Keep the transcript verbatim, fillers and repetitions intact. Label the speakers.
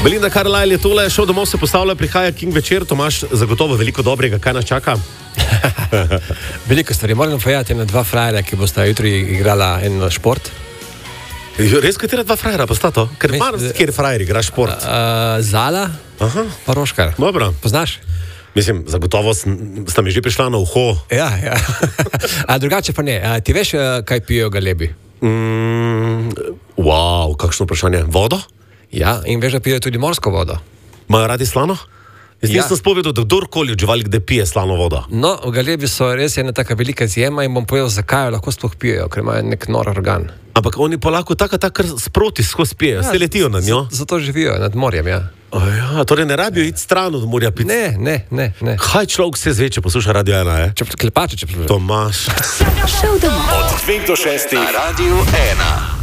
Speaker 1: Belinda Carlisle je tole, šel domov se postavlja, prihaja King večer, Tomaž, zagotovo veliko dobrega, kaj nas čaka?
Speaker 2: Veliko stvari, moram povedati na dva frajera, ki bosta jutri igrala en šport.
Speaker 1: Res, katera dva frajera pa sta to? Ker mar, kjer frajer igra šport?
Speaker 2: Uh, Zala,
Speaker 1: Aha.
Speaker 2: Pa Roškar.
Speaker 1: Dobro.
Speaker 2: Poznaš?
Speaker 1: Mislim, zagotovo sta mi že prišla na uho.
Speaker 2: Ja, ja. A drugače pa ne. A, ti veš, kaj pijejo galebi?
Speaker 1: Mm, wow, kakšno vprašanje. Vodo?
Speaker 2: Ja, in veš, da pijejo tudi morsko vodo.
Speaker 1: Imajo radi slano? Jaz
Speaker 2: Ja.
Speaker 1: nisem spovedal, da kdorkoli od živali kde pije slano vodo.
Speaker 2: No, galebi so res ena taka velika izjema in bom povedal, zakaj jo lahko sploh pijejo, ker imajo nek nor organ.
Speaker 1: Ampak oni pa lahko tako tako sproti skozi pijejo, ja, se letijo na njo.
Speaker 2: Zato živijo nad morjem, ja.
Speaker 1: O ja, torej ne rabijo iti stran od morja piti.
Speaker 2: Ne, ne, ne, ne.
Speaker 1: Kaj človek se zveče, posluša Radio ena, je?
Speaker 2: Če klepače, če
Speaker 1: Tomaž.
Speaker 3: Šel domov.
Speaker 4: Od dveh do šestih na Radio ena.